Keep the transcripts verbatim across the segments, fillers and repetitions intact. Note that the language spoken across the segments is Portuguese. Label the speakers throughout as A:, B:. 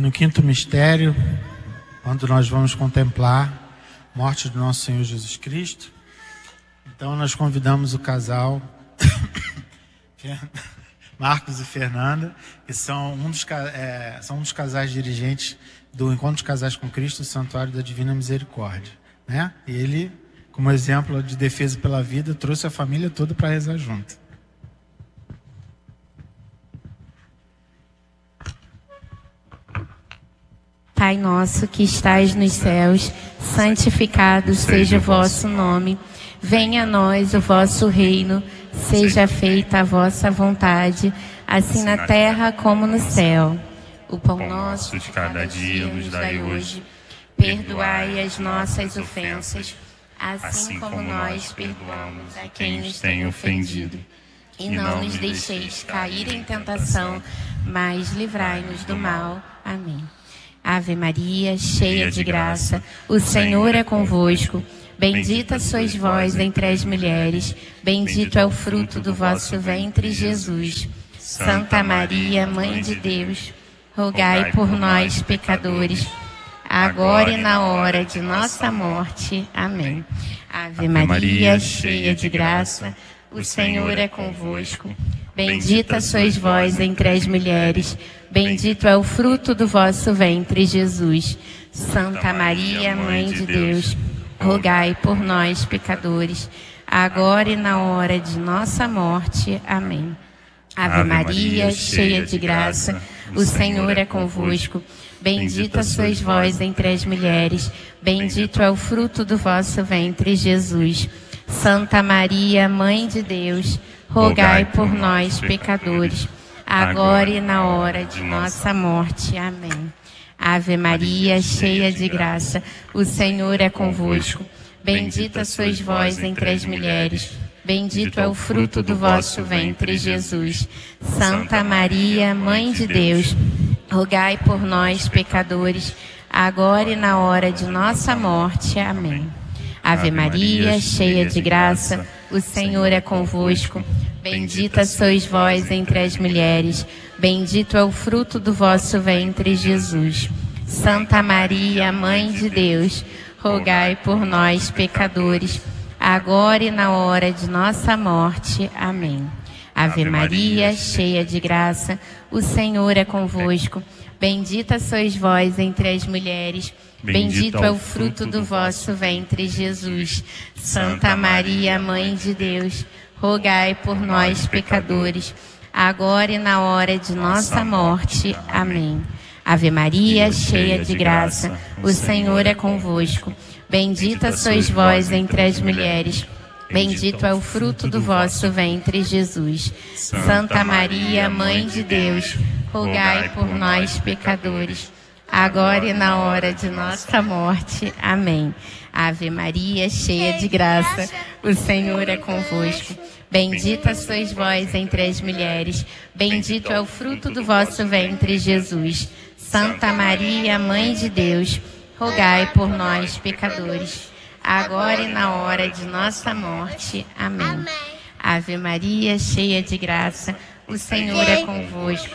A: no quinto mistério, quando nós vamos contemplar a morte do nosso Senhor Jesus Cristo, então nós convidamos o casal Marcos e Fernanda, que são um dos, é, são um dos casais dirigentes do Encontro de Casais com Cristo, o Santuário da Divina Misericórdia, né? E ele, como exemplo de defesa pela vida, trouxe a família toda para rezar junto.
B: Pai nosso que estais nos céus, santificado seja o vosso nome. Venha a nós o vosso reino, seja feita a vossa vontade, assim na terra como no céu. O pão nosso de cada dia nos dai hoje. Perdoai as nossas ofensas, assim como nós perdoamos a quem nos tem ofendido. E não nos deixeis cair em tentação, mas livrai-nos do mal. Amém. Ave Maria, cheia de graça, o Senhor é convosco. Bendita sois vós entre as mulheres, bendito é o fruto do vosso ventre, Jesus. Santa Maria, Mãe de Deus, rogai por nós, pecadores, agora e na hora de nossa morte. Amém. Ave Maria, cheia de graça, o Senhor é convosco. Bendita sois vós entre as mulheres, bendito é o fruto do vosso ventre, Jesus. Santa Maria, Mãe de Deus, rogai por nós, pecadores, agora e na hora de nossa morte. Amém. Ave Maria, cheia de graça, o Senhor é convosco. Bendita sois vós entre as mulheres, bendito é o fruto do vosso ventre, Jesus. Santa Maria, Mãe de Deus, rogai por nós, pecadores, agora e na hora de nossa morte. Amém. Ave Maria, cheia de graça, o Senhor é convosco. Bendita sois vós entre as mulheres, bendito é o fruto do vosso ventre, Jesus. Santa Maria, Mãe de Deus, rogai por nós, pecadores, agora e na hora de nossa morte. Amém. Ave Maria, cheia de graça, o Senhor é convosco. Bendita sois vós entre as mulheres, bendito é o fruto do vosso ventre, Jesus. Santa Maria, Mãe de Deus, rogai por nós, pecadores, agora e na hora de nossa morte. Amém. Ave Maria, cheia de graça, o Senhor é convosco. Bendita sois vós entre as mulheres, bendito é o fruto do vosso ventre, Jesus. Santa Maria, Mãe de Deus, rogai por nós, pecadores, agora e na hora de nossa morte. Amém. Ave Maria, cheia de graça, o Senhor é convosco. Bendita sois vós entre as mulheres, bendito é o fruto do vosso ventre, Jesus. Santa Maria, Mãe de Deus, rogai por nós, pecadores, agora e na hora de nossa morte. Amém. Ave Maria, cheia de graça, o Senhor é convosco. Bendita sois vós entre as mulheres, bendito é o fruto do vosso ventre, Jesus. Santa Maria, Mãe de Deus, rogai por nós, pecadores, agora e na hora de nossa morte. Amém. Ave Maria, cheia de graça, o Senhor é convosco.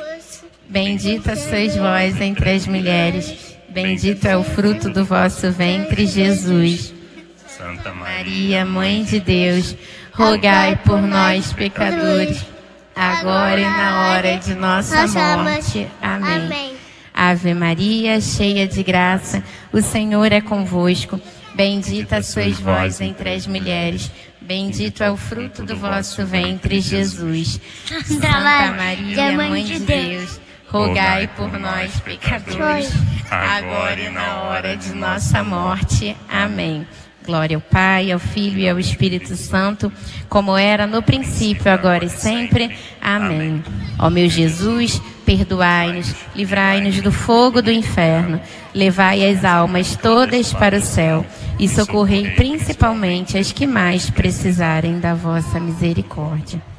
B: Bendita sois vós entre as mulheres, bendito é o fruto do vosso ventre, Jesus. Santa Maria, Mãe de Deus, rogai por nós, pecadores, agora e na hora de nossa morte. Amém. Ave Maria, cheia de graça, o Senhor é convosco. Bendita sois vós entre as mulheres, bendito é o fruto do vosso ventre, Jesus. Santa Maria, Mãe de Deus, rogai por nós, pecadores, agora e na hora de nossa morte. Amém. Glória ao Pai, ao Filho e ao Espírito Santo, como era no princípio, agora e sempre. Amém. Ó meu Jesus, perdoai-nos, livrai-nos do fogo do inferno, levai as almas todas para o céu e socorrei principalmente as que mais precisarem da vossa misericórdia.